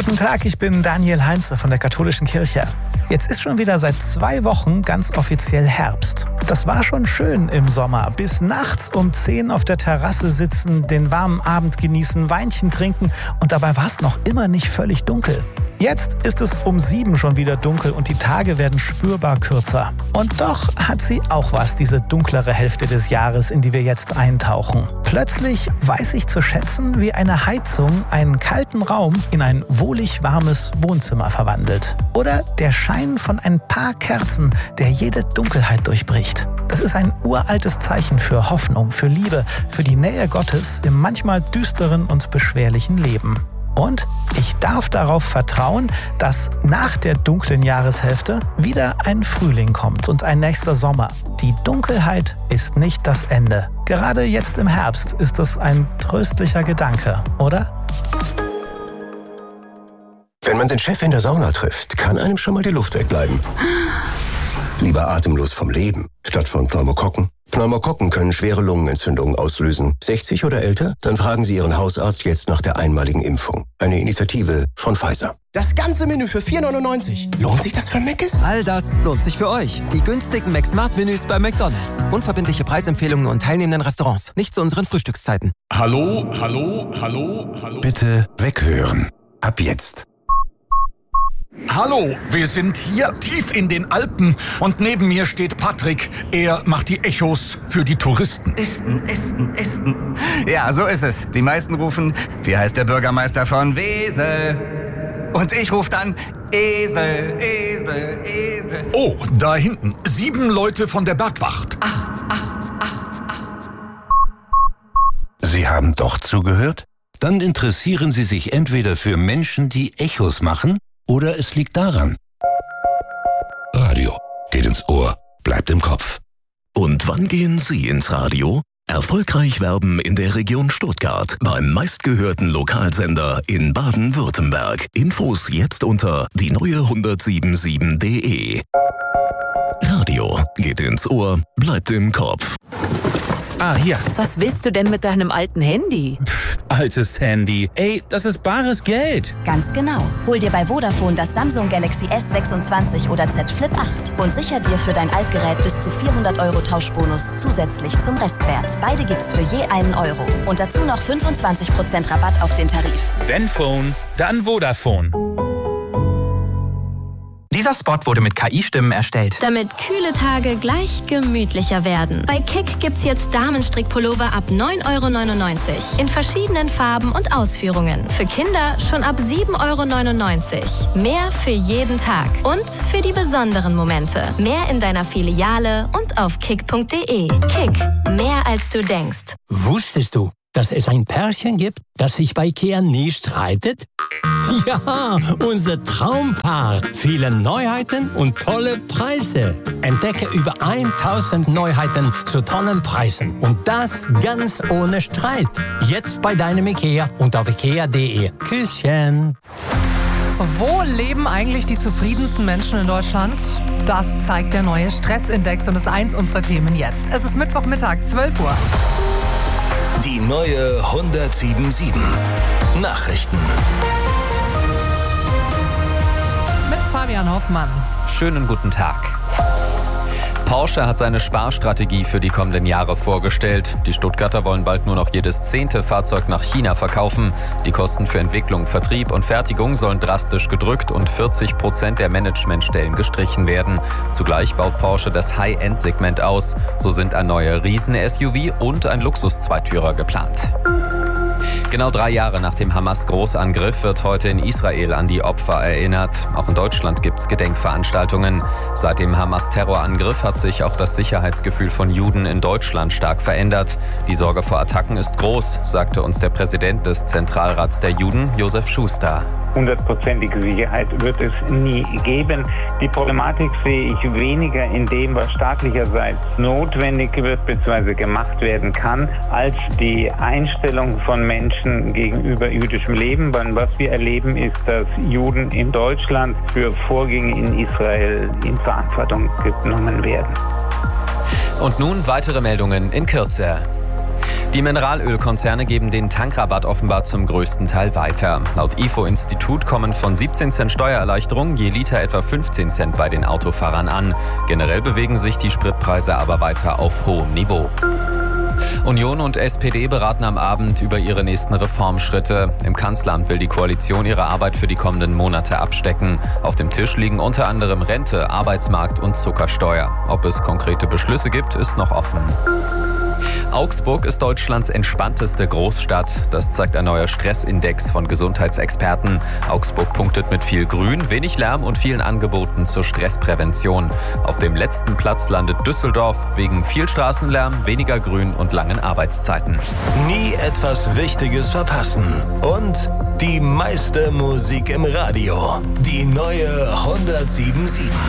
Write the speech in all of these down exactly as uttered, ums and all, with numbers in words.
Guten Tag, ich bin Daniel Heinze von der Katholischen Kirche. Jetzt ist schon wieder seit zwei Wochen ganz offiziell Herbst. Das war schon schön im Sommer. Bis nachts um zehn auf der Terrasse sitzen, den warmen Abend genießen, Weinchen trinken und dabei war es noch immer nicht völlig dunkel. Jetzt ist es um sieben schon wieder dunkel und die Tage werden spürbar kürzer. Und doch hat sie auch was, diese dunklere Hälfte des Jahres, in die wir jetzt eintauchen. Plötzlich weiß ich zu schätzen, wie eine Heizung einen kalten Raum in ein wohlig warmes Wohnzimmer verwandelt. Oder der Schein von ein paar Kerzen, der jede Dunkelheit durchbricht. Das ist ein uraltes Zeichen für Hoffnung, für Liebe, für die Nähe Gottes im manchmal düsteren und beschwerlichen Leben. Und ich darf darauf vertrauen, dass nach der dunklen Jahreshälfte wieder ein Frühling kommt und ein nächster Sommer. Die Dunkelheit ist nicht das Ende. Gerade jetzt im Herbst ist es ein tröstlicher Gedanke, oder? Wenn man den Chef in der Sauna trifft, kann einem schon mal die Luft wegbleiben. Lieber atemlos vom Leben, statt von Pneumokokken. Pneumokokken können schwere Lungenentzündungen auslösen. sechzig oder älter? Dann fragen Sie Ihren Hausarzt jetzt nach der einmaligen Impfung. Eine Initiative von Pfizer. Das ganze Menü für vier neunundneunzig. Lohnt sich das für Mc's? All das lohnt sich für euch. Die günstigen McSmart-Menüs bei McDonald's. Unverbindliche Preisempfehlungen und teilnehmenden Restaurants. Nicht zu unseren Frühstückszeiten. Hallo, hallo, hallo, hallo. Bitte weghören. Ab jetzt. Hallo, wir sind hier tief in den Alpen und neben mir steht Patrick. Er macht die Echos für die Touristen. Esten, Esten, Esten. Ja, so ist es. Die meisten rufen, wie heißt der Bürgermeister von Wesel? Und ich rufe dann, Esel, Esel, Esel. Oh, da hinten, sieben Leute von der Bergwacht. Acht, acht, acht, acht. Sie haben doch zugehört? Dann interessieren Sie sich entweder für Menschen, die Echos machen, oder es liegt daran. Radio geht ins Ohr, bleibt im Kopf. Und wann gehen Sie ins Radio? Erfolgreich werben in der Region Stuttgart beim meistgehörten Lokalsender in Baden-Württemberg. Infos jetzt unter die neue hundertsieben Komma sieben punkt de. Radio geht ins Ohr, bleibt im Kopf. Ah, hier. Was willst du denn mit deinem alten Handy? Pff, altes Handy. Ey, das ist bares Geld. Ganz genau. Hol dir bei Vodafone das Samsung Galaxy S sechsundzwanzig oder Z Flip acht und sicher dir für dein Altgerät bis zu vierhundert Euro Tauschbonus zusätzlich zum Restwert. Beide gibt's für je einen Euro. Und dazu noch fünfundzwanzig Prozent Rabatt auf den Tarif. Wenn Phone, dann Vodafone. Dieser Spot wurde mit K I-Stimmen erstellt. Damit kühle Tage gleich gemütlicher werden. Bei Kick gibt's jetzt Damenstrickpullover ab neun Euro neunundneunzig. In verschiedenen Farben und Ausführungen. Für Kinder schon ab sieben Euro neunundneunzig. Mehr für jeden Tag. Und für die besonderen Momente. Mehr in deiner Filiale und auf kick punkt de. Kick. Mehr als du denkst. Wusstest du, dass es ein Pärchen gibt, das sich bei Ikea nie streitet? Ja, unser Traumpaar. Viele Neuheiten und tolle Preise. Entdecke über tausend Neuheiten zu tollen Preisen. Und das ganz ohne Streit. Jetzt bei deinem Ikea und auf ikea punkt de. Küsschen. Wo leben eigentlich die zufriedensten Menschen in Deutschland? Das zeigt der neue Stressindex und ist eins unserer Themen jetzt. Es ist Mittwochmittag, zwölf Uhr. Die neue hundertsieben Komma sieben. Nachrichten. Mit Fabian Hoffmann. Schönen guten Tag. Porsche hat seine Sparstrategie für die kommenden Jahre vorgestellt. Die Stuttgarter wollen bald nur noch jedes zehnte Fahrzeug nach China verkaufen. Die Kosten für Entwicklung, Vertrieb und Fertigung sollen drastisch gedrückt und vierzig Prozent der Managementstellen gestrichen werden. Zugleich baut Porsche das High-End-Segment aus. So sind ein neuer Riesen-S U V und ein Luxus-Zweitürer geplant. Genau drei Jahre nach dem Hamas-Großangriff wird heute in Israel an die Opfer erinnert. Auch in Deutschland gibt es Gedenkveranstaltungen. Seit dem Hamas-Terrorangriff hat sich auch das Sicherheitsgefühl von Juden in Deutschland stark verändert. Die Sorge vor Attacken ist groß, sagte uns der Präsident des Zentralrats der Juden, Josef Schuster. Hundertprozentige Sicherheit wird es nie geben. Die Problematik sehe ich weniger in dem, was staatlicherseits notwendig wird bzw. gemacht werden kann, als die Einstellung von Menschen gegenüber jüdischem Leben. Weil was wir erleben, ist, dass Juden in Deutschland für Vorgänge in Israel in Verantwortung genommen werden. Und nun weitere Meldungen in Kürze. Die Mineralölkonzerne geben den Tankrabatt offenbar zum größten Teil weiter. Laut I F O-Institut kommen von siebzehn Cent Steuererleichterung je Liter etwa fünfzehn Cent bei den Autofahrern an. Generell bewegen sich die Spritpreise aber weiter auf hohem Niveau. Union und S P D beraten am Abend über ihre nächsten Reformschritte. Im Kanzleramt will die Koalition ihre Arbeit für die kommenden Monate abstecken. Auf dem Tisch liegen unter anderem Rente, Arbeitsmarkt und Zuckersteuer. Ob es konkrete Beschlüsse gibt, ist noch offen. Augsburg ist Deutschlands entspannteste Großstadt. Das zeigt ein neuer Stressindex von Gesundheitsexperten. Augsburg punktet mit viel Grün, wenig Lärm und vielen Angeboten zur Stressprävention. Auf dem letzten Platz landet Düsseldorf wegen viel Straßenlärm, weniger Grün und langen Arbeitszeiten. Nie etwas Wichtiges verpassen. Und die meiste Musik im Radio. Die neue hundertsieben Komma sieben.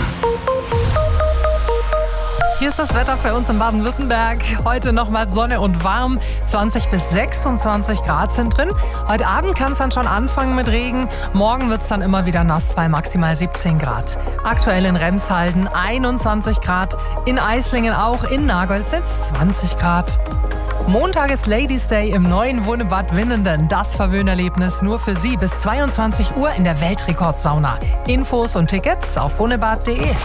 Hier ist das Wetter für uns in Baden-Württemberg. Heute nochmal Sonne und warm. zwanzig bis sechsundzwanzig Grad sind drin. Heute Abend kann es dann schon anfangen mit Regen. Morgen wird es dann immer wieder nass bei maximal siebzehn Grad. Aktuell in Remshalden einundzwanzig Grad. In Eislingen auch. In Nagold-Sitz zwanzig Grad. Montag ist Ladies Day im neuen Wunebad Winnenden. Das Verwöhnerlebnis nur für Sie bis zweiundzwanzig Uhr in der Weltrekordsauna. Infos und Tickets auf wunebad punkt de.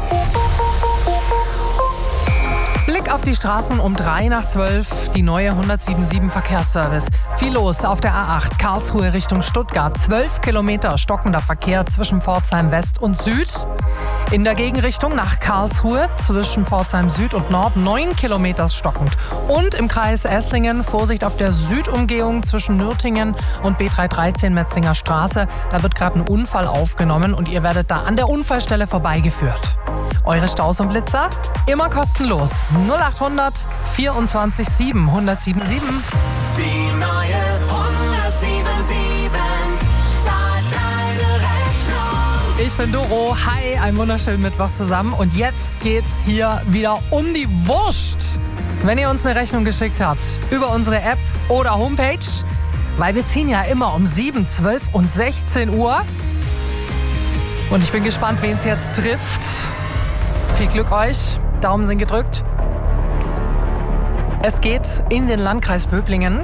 Blick auf die Straßen um drei nach zwölf, die neue hundertsiebenundsiebzig Verkehrsservice. Viel los auf der A acht, Karlsruhe Richtung Stuttgart. zwölf Kilometer stockender Verkehr zwischen Pforzheim West und Süd. In der Gegenrichtung nach Karlsruhe zwischen Pforzheim Süd und Nord neun Kilometer stockend. Und im Kreis Esslingen Vorsicht auf der Südumgehung zwischen Nürtingen und B dreihundertdreizehn Metzinger Straße. Da wird gerade ein Unfall aufgenommen und ihr werdet da an der Unfallstelle vorbeigeführt. Eure Staus und Blitzer immer kostenlos. null achthundert vierundzwanzig sieben hundertsiebenundsieben. Die neue hundertsiebenundsieben zahlt deine Rechnung. Ich bin Doro. Hi, einen wunderschönen Mittwoch zusammen. Und jetzt geht's hier wieder um die Wurst. Wenn ihr uns eine Rechnung geschickt habt, über unsere App oder Homepage, weil wir ziehen ja immer um sieben, zwölf und sechzehn Uhr. Und ich bin gespannt, wen es jetzt trifft. Viel Glück euch. Daumen sind gedrückt. Es geht in den Landkreis Böblingen.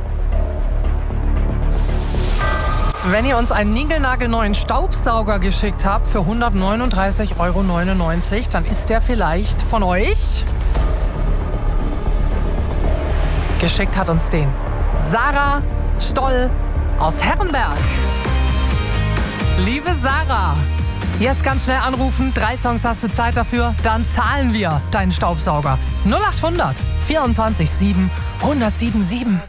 Wenn ihr uns einen niegelnagelneuen Staubsauger geschickt habt für hundertneununddreißig Euro neunundneunzig, dann ist der vielleicht von euch. Geschickt hat uns den Sarah Stoll aus Herrenberg. Liebe Sarah, jetzt ganz schnell anrufen, drei Songs hast du Zeit dafür, dann zahlen wir deinen Staubsauger. null achthundert vierundzwanzig sieben hundertsiebenundsieben.